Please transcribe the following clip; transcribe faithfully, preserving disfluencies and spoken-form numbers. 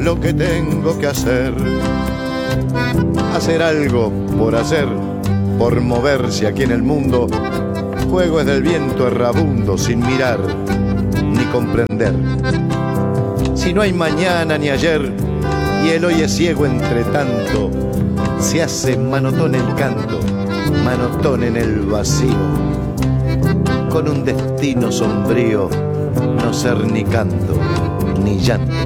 lo que tengo que hacer. Hacer algo por hacer, por moverse aquí en el mundo. Juego es del viento errabundo, sin mirar ni comprender. Si no hay mañana ni ayer, y el hoy es ciego entre tanto, se hace manotón el canto, manotón en el vacío, con un destino sombrío, no ser ni canto ni llanto.